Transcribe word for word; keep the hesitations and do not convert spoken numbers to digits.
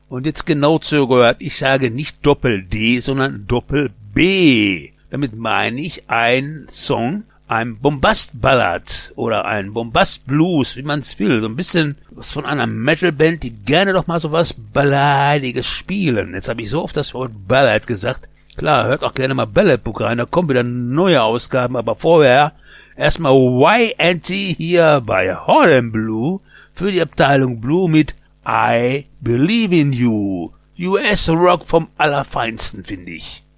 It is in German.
Und jetzt genau zugehört, ich sage nicht Doppel-D, sondern Doppel-B. Damit meine ich ein Song, ein Bombast-Ballad oder ein Bombast-Blues, wie man's will. So ein bisschen was von einer Metal-Band, die gerne doch mal so was Balladiges spielen. Jetzt habe ich so oft das Wort Ballad gesagt. Klar, hört auch gerne mal Ballad-Book rein, da kommen wieder neue Ausgaben. Aber vorher erstmal Y and T hier bei Hot and Blue für die Abteilung Blue mit I Believe in You. U S Rock vom Allerfeinsten, finde ich.